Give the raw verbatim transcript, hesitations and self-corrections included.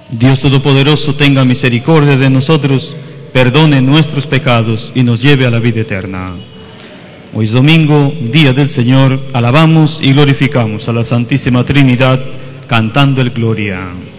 Dios Todopoderoso tenga misericordia de nosotros, perdone nuestros pecados y nos lleve a la vida eterna. Hoy es domingo, día del Señor, alabamos y glorificamos a la Santísima Trinidad, cantando el Gloria.